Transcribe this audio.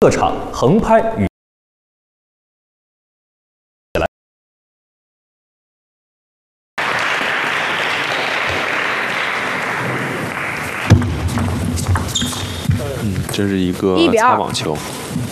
客场横拍与。 这是一个擦网球。